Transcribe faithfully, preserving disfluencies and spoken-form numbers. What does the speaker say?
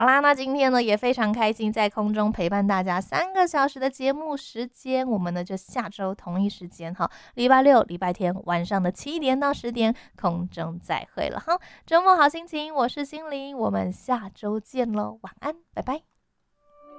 好啦，那今天呢也非常开心在空中陪伴大家三个小时的节目时间，我们呢就下周同一时间哈，礼拜六、礼拜天晚上的七点到十点空中再会了哈。周末好心情，我是心灵，我们下周见喽，晚安，拜拜。